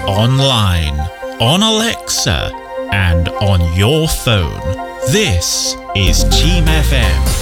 online, on Alexa, and on your phone. This is Team FM.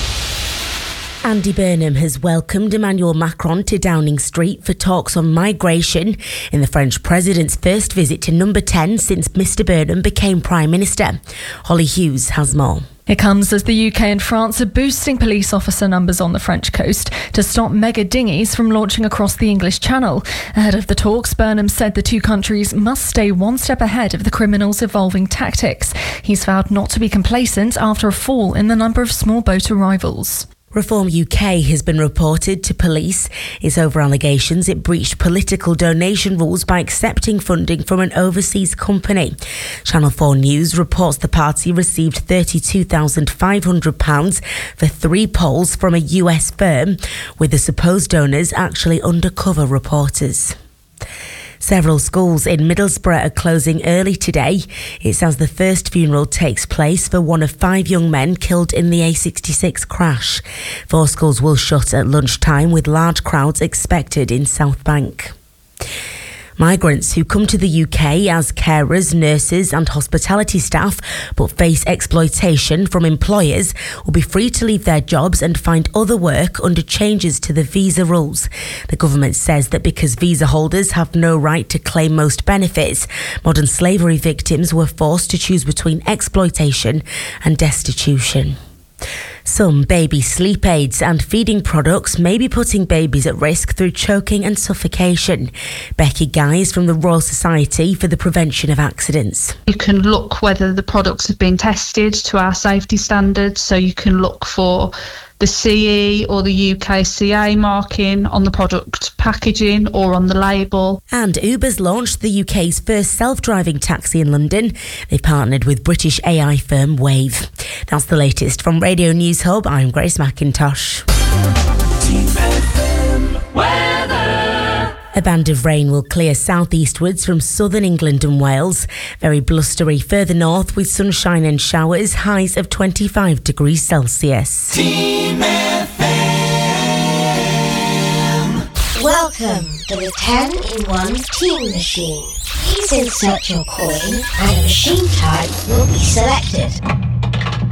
Andy Burnham has welcomed Emmanuel Macron to Downing Street for talks on migration in the French president's first visit to Number 10 since Mr Burnham became Prime Minister. Holly Hughes has more. It comes as the UK and France are boosting police officer numbers on the French coast to stop mega dinghies from launching across the English Channel. Ahead of the talks, Burnham said the two countries must stay one step ahead of the criminals' evolving tactics. He's vowed not to be complacent after a fall in the number of small boat arrivals. Reform UK has been reported to police. It's over allegations it breached political donation rules by accepting funding from an overseas company. Channel 4 News reports the party received £32,500 for 3 polls from a US firm, with the supposed donors actually undercover reporters. Several schools in Middlesbrough are closing early today. It's as the first funeral takes place for one of 5 young men killed in the A66 crash. 4 schools will shut at lunchtime, with large crowds expected in South Bank. Migrants who come to the UK as carers, nurses and hospitality staff but face exploitation from employers will be free to leave their jobs and find other work under changes to the visa rules. The government says that because visa holders have no right to claim most benefits, modern slavery victims were forced to choose between exploitation and destitution. Some baby sleep aids and feeding products may be putting babies at risk through choking and suffocation. Becky Guy from the Royal Society for the Prevention of Accidents. You can look whether the products have been tested to our safety standards, so you can look for the CE or the UKCA marking on the product packaging or on the label. And Uber's launched the UK's first self-driving taxi in London. They've partnered with British AI firm Wave. That's the latest from Radio News Hub. I'm Grace McIntosh. Team FM weather. A band of rain will clear southeastwards from southern England and Wales. Very blustery further north with sunshine and showers, highs of 25 degrees Celsius. Team FM. Welcome to the 10-in-1 Team Machine. Please insert your coin and a machine type will be selected.